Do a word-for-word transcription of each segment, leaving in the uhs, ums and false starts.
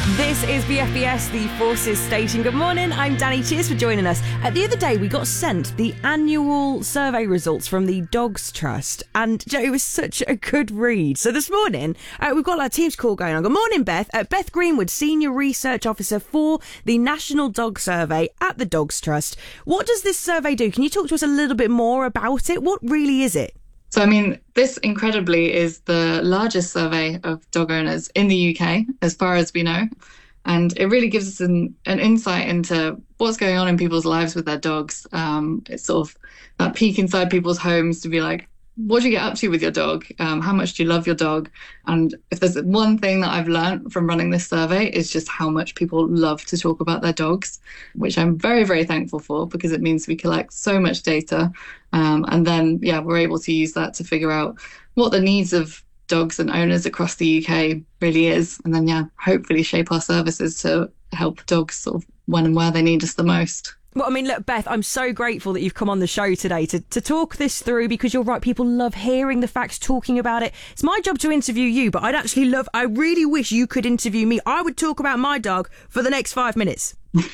This is B F B S, the Forces Station. Good morning, I'm Danny. Cheers for joining us. Uh, the other day, we got sent the annual survey results from the Dogs Trust, and you know, it was such a good read. So this morning, uh, we've got our Teams call going on. Good morning, Beth. Uh, Beth Greenwood, Senior Research Officer for the National Dog Survey at the Dogs Trust. What does this survey do? Can you talk to us a little bit more about it? What really is it? So, I mean, this incredibly is the largest survey of dog owners in the U K, as far as we know. And it really gives us an, an insight into what's going on in people's lives with their dogs. Um, it's sort of that peek inside people's homes to be like, what do you get up to with your dog? Um, how much do you love your dog? And if there's one thing that I've learned from running this survey, is just how much people love to talk about their dogs, which I'm very, very thankful for, because it means we collect so much data. Um, and then, yeah, we're able to use that to figure out what the needs of dogs and owners across the U K really is. And then, yeah, hopefully shape our services to help dogs sort of when and where they need us the most. Well, I mean, look, Beth, I'm so grateful that you've come on the show today to, to talk this through, because you're right, people love hearing the facts, talking about it. It's my job to interview you, but I'd actually love, I really wish you could interview me. I would talk about my dog for the next five minutes.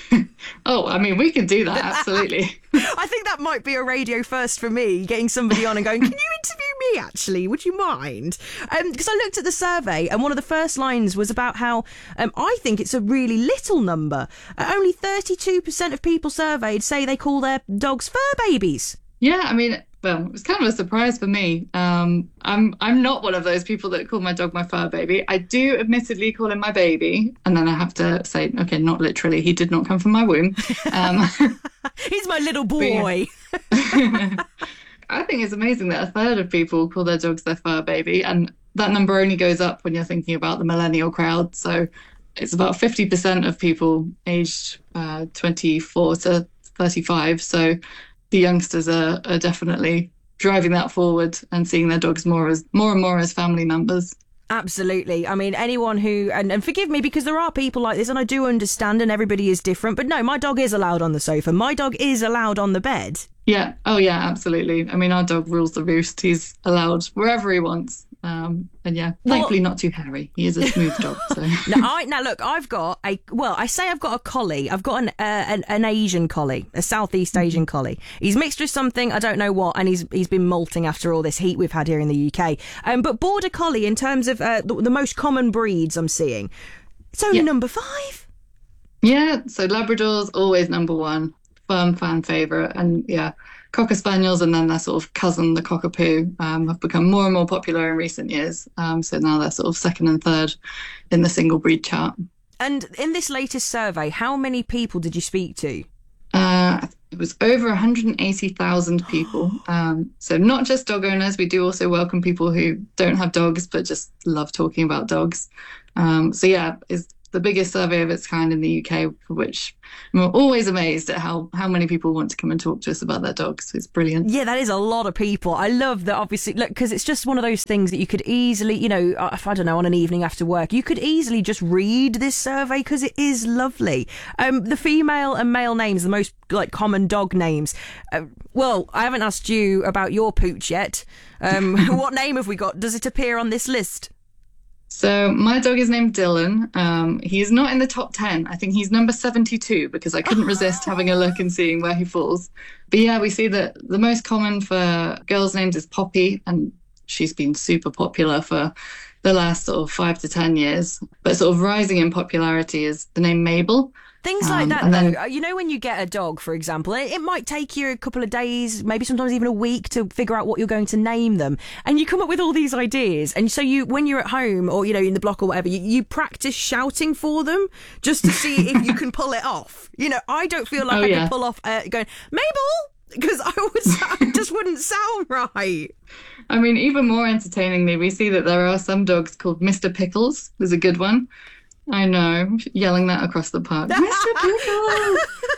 Oh, I mean, we can do that, absolutely. I think that might be a radio first for me, getting somebody on and going, can you interview me, actually? Would you mind? Because um, I looked at the survey, and one of the first lines was about how um, I think it's a really little number. Uh, only thirty-two percent of people surveyed say they call their dogs fur babies. Yeah, I mean, well, it was kind of a surprise for me. Um, I'm I'm not one of those people that call my dog my fur baby. I do admittedly call him my baby, and then I have to say, okay, not literally. He did not come from my womb. Um, He's my little boy. Yeah. I think it's amazing that a third of people call their dogs their fur baby, and that number only goes up when you're thinking about the millennial crowd. So it's about fifty percent of people aged uh, twenty-four to thirty-five. So the youngsters are, are definitely driving that forward and seeing their dogs more as more and more as family members. Absolutely. I mean, anyone who, and, and forgive me, because there are people like this, and I do understand, and everybody is different, but no, my dog is allowed on the sofa. My dog is allowed on the bed. Yeah. Oh, yeah, absolutely. I mean, our dog rules the roost. He's allowed wherever he wants. Um, and yeah, thankfully well, not too hairy. He is a smooth dog. So. now, I, now, look, I've got a, well, I say I've got a collie. I've got an uh, an, an Asian collie, a Southeast Asian mm-hmm. collie. He's mixed with something, I don't know what, and he's he's been molting after all this heat we've had here in the U K. Um, but Border Collie, in terms of uh, the, the most common breeds I'm seeing, it's only yeah. number five. Yeah, so Labrador's always number one. Firm fan favourite. And yeah, Cocker Spaniels and then their sort of cousin, the Cockapoo, um, have become more and more popular in recent years. Um, so now they're sort of second and third in the single breed chart. And in this latest survey, how many people did you speak to? Uh, it was over one hundred eighty thousand people. Um, so not just dog owners. We do also welcome people who don't have dogs but just love talking about dogs. Um, so yeah, it's the biggest survey of its kind in the U K, for which I'm always amazed at how, how many people want to come and talk to us about their dogs. It's brilliant. Yeah, that is a lot of people. I love that, obviously, look, because it's just one of those things that you could easily, you know, I don't know, on an evening after work, you could easily just read this survey because it is lovely. Um, the female and male names, the most like common dog names. Uh, well, I haven't asked you about your pooch yet. Um, what name have we got? Does it appear on this list? So my dog is named Dylan. Um, he is not in the top ten. I think he's number seventy-two because I couldn't resist having a look and seeing where he falls. But yeah, we see that the most common for girls' names is Poppy, and she's been super popular for the last sort of five to ten years. But sort of rising in popularity is the name Mabel. Things like um, that, though. Then, you know, when you get a dog, for example, it, it might take you a couple of days, maybe sometimes even a week to figure out what you're going to name them. And you come up with all these ideas. And so you, when you're at home or, you know, in the block or whatever, you, you practice shouting for them just to see if you can pull it off. You know, I don't feel like oh, I yeah. can pull off uh, going, Mabel, because I, would, I just wouldn't sound right. I mean, even more entertainingly, we see that there are some dogs called Mister Pickles. There's a good one. I know, yelling that across the park. Mister Pickles!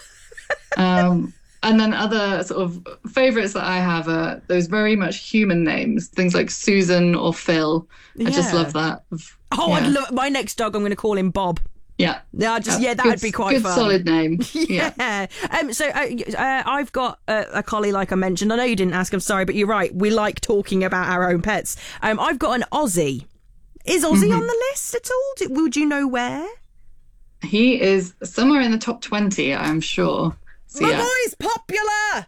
um, and then other sort of favourites that I have are those very much human names, things like Susan or Phil. Yeah. I just love that. Oh, yeah. I'd love my next dog. I'm going to call him Bob. Yeah, yeah, just yeah, that'd good, be quite good fun. Solid name. yeah. yeah. Um. So uh, uh, I've got a, a collie, like I mentioned. I know you didn't ask. I'm sorry, but you're right. We like talking about our own pets. Um. I've got an Aussie. Is Aussie mm-hmm. on the list at all? Would you know where? He is somewhere in the top twenty, I'm sure. So, My yeah. boy's popular!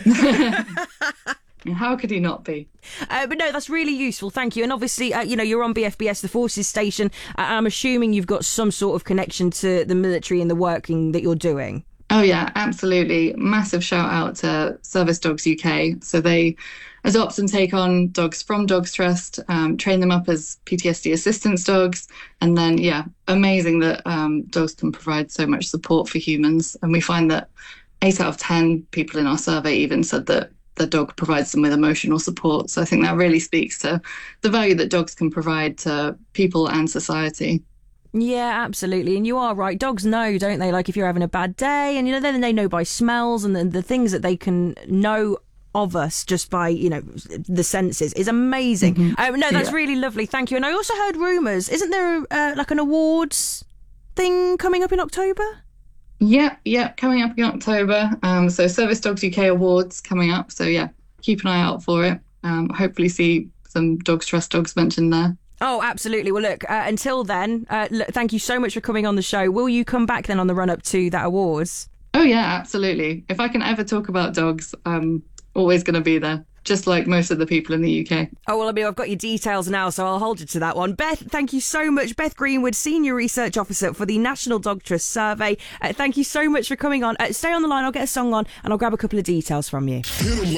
How could he not be? Uh, but no, that's really useful. Thank you. And obviously, uh, you know, you're on B F B S, the Forces Station. Uh, I'm assuming you've got some sort of connection to the military and the working that you're doing. Oh, yeah, absolutely. Massive shout out to Service Dogs U K. So they adopt and take on dogs from Dogs Trust, um, train them up as P T S D assistance dogs. And then, yeah, amazing that um, dogs can provide so much support for humans. And we find that eight out of ten people in our survey even said that the dog provides them with emotional support. So I think that really speaks to the value that dogs can provide to people and society. Yeah, absolutely. And you are right. Dogs know, don't they? Like if you're having a bad day, and you know, then they know by smells, and the, the things that they can know of us just by, you know, the senses is amazing. Mm-hmm. Um, no, that's yeah. really lovely. Thank you. And I also heard rumours. Isn't there uh, like an awards thing coming up in October? Yeah, yeah, coming up in October. Um, so Service Dogs U K Awards coming up. So yeah, keep an eye out for it. Um, hopefully see some Dogs Trust dogs mentioned there. Oh, absolutely. Well, look, uh, until then, uh, look, thank you so much for coming on the show. Will you come back then on the run-up to that awards? Oh, yeah, absolutely. If I can ever talk about dogs, I'm always going to be there, just like most of the people in the U K. Oh, well, I mean, I've got your details now, so I'll hold you to that one. Beth, thank you so much. Beth Greenwood, Senior Research Officer for the National Dog Trust Survey. Uh, thank you so much for coming on. Uh, stay on the line. I'll get a song on and I'll grab a couple of details from you.